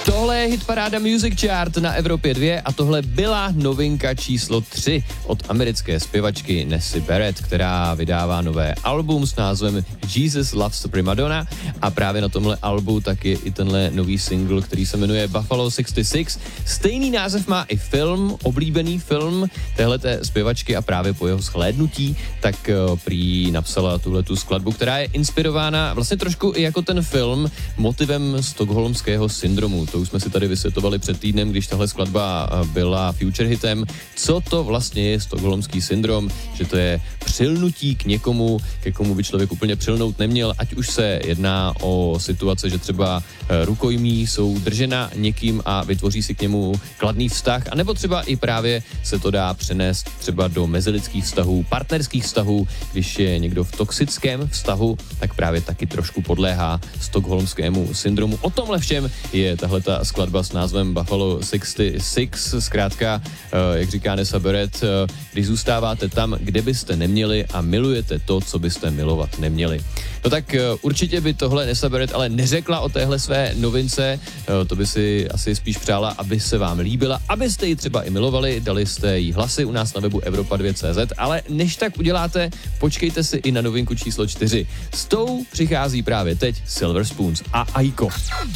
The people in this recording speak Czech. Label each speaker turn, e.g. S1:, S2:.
S1: Tohle je hitparáda Music Chart na Evropě 2 a tohle byla novinka číslo 3 od americké zpěvačky Nessie Barrett, která vydává nové album s názvem Jesus Loves the Primadonna a právě na tomhle albu tak je i tenhle nový single, který se jmenuje Buffalo 66. Stejný název má i film, oblíbený film téhleté zpěvačky a právě po jeho shlédnutí tak prý napsala tuhletu skladbu, která je inspirována vlastně trošku i jako ten film motivem stockholmského syndromu. To už jsme si tady vysvětlovali před týdnem, když tahle skladba byla future hitem. Co to vlastně je stockholmský syndrom? Že to je přilnutí k někomu, ke komu by člověk úplně přilnout neměl, ať už se jedná o situace, že třeba rukojmí jsou držena někým a vytvoří si k němu kladný vztah, anebo třeba i právě se to dá přenést třeba do mezilidských vztahů, partnerských vztahů, když je někdo v toxickém vztahu, tak právě taky trošku podléhá stockholmskému syndromu. O tomhle všem je tahleta skladba s názvem Buffalo 66, zkrátka, jak říká Nessie Barrett, když zůstáváte tam, kde byste neměli a milujete to, co byste milovat neměli. No tak určitě by tohle Nessie Barrett ale neřekla o téhle své novince, to by si asi spíš přála, aby se vám líbila, abyste ji třeba i milovali, dali jste jí hlasy u nás na webu Evropa2.cz, ale než tak uděláte, počkejte si i na novinku číslo 4. S tou přichází právě teď Silver Spoons a Aiko.